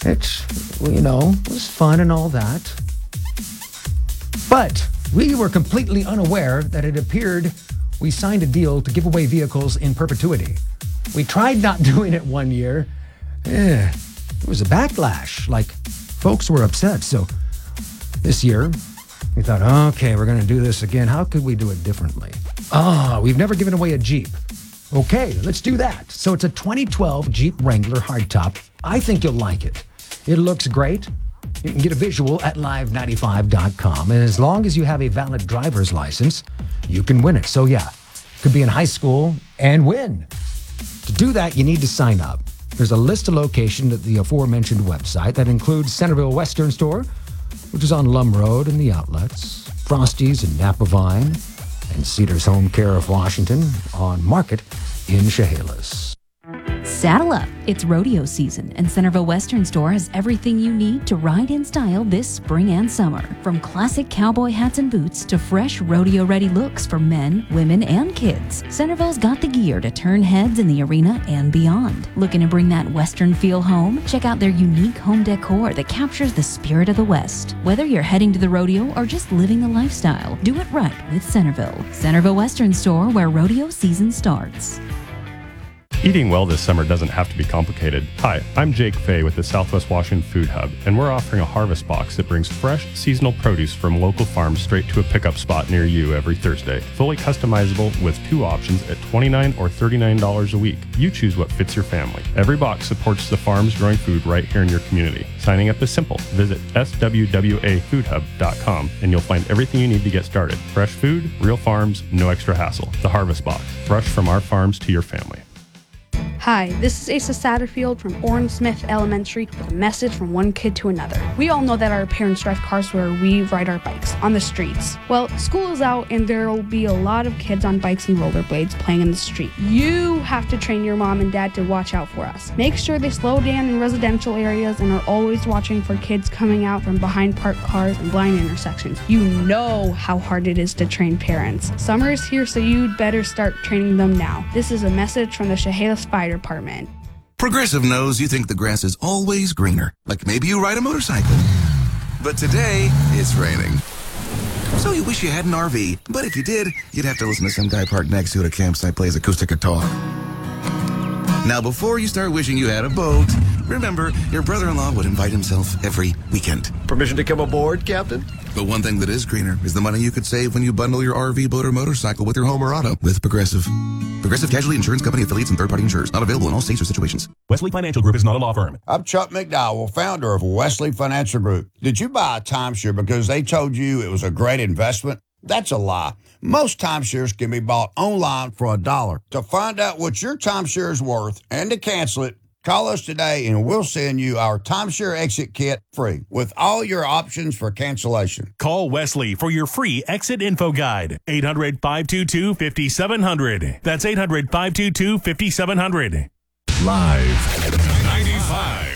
It, was fun and all that. But we were completely unaware that it appeared we signed a deal to give away vehicles in perpetuity. We tried not doing it one year. It was a backlash. Like, folks were upset. So this year, we thought, okay, we're going to do this again. How could we do it differently? We've never given away a Jeep. Okay, let's do that. So it's a 2012 Jeep Wrangler hardtop. I think you'll like it. It looks great. You can get a visual at live95.com. And as long as you have a valid driver's license, you can win it. So yeah, could be in high school and win. To do that, you need to sign up. There's a list of locations at the aforementioned website that includes Centerville Western Store, which is on Lum Road and the outlets, Frosty's in Napa Vine, and Cedars Home Care of Washington on Market in Chehalis. Saddle up. It's rodeo season, and Centerville Western Store has everything you need to ride in style this spring and summer. From classic cowboy hats and boots to fresh rodeo-ready looks for men, women, and kids, Centerville's got the gear to turn heads in the arena and beyond. Looking to bring that Western feel home? Check out their unique home decor that captures the spirit of the West. Whether you're heading to the rodeo or just living the lifestyle, do it right with Centerville. Centerville Western Store, where rodeo season starts. Eating well this summer doesn't have to be complicated. Hi, I'm Jake Fay with the Southwest Washington Food Hub, and we're offering a harvest box that brings fresh, seasonal produce from local farms straight to a pickup spot near you every Thursday. Fully customizable with 2 options at $29 or $39 a week. You choose what fits your family. Every box supports the farms growing food right here in your community. Signing up is simple. Visit swwafoodhub.com and you'll find everything you need to get started. Fresh food, real farms, no extra hassle. The Harvest Box. Fresh from our farms to your family. Hi, this is Asa Satterfield from Orrin Smith Elementary with a message from one kid to another. We all know that our parents drive cars where we ride our bikes, on the streets. Well, school is out and there will be a lot of kids on bikes and rollerblades playing in the street. You have to train your mom and dad to watch out for us. Make sure they slow down in residential areas and are always watching for kids coming out from behind parked cars and blind intersections. You know how hard it is to train parents. Summer is here, so you'd better start training them now. This is a message from the Chehalis Fire Department. Progressive knows you think the grass is always greener, like maybe you ride a motorcycle. But today, it's raining. So you wish you had an RV, but if you did, you'd have to listen to some guy parked next to it at a campsite plays acoustic guitar. Now, before you start wishing you had a boat, remember, your brother-in-law would invite himself every weekend. Permission to come aboard, Captain? But one thing that is greener is the money you could save when you bundle your RV, boat, or motorcycle with your home or auto with Progressive. Progressive Casualty Insurance Company affiliates and third-party insurers. Not available in all states or situations. Wesley Financial Group is not a law firm. I'm Chuck McDowell, founder of Wesley Financial Group. Did you buy a timeshare because they told you it was a great investment? That's a lie. Most timeshares can be bought online for $1. To find out what your timeshare is worth and to cancel it, call us today and we'll send you our timeshare exit kit free with all your options for cancellation. Call Wesley for your free exit info guide. 800-522-5700. That's 800-522-5700. Live 95.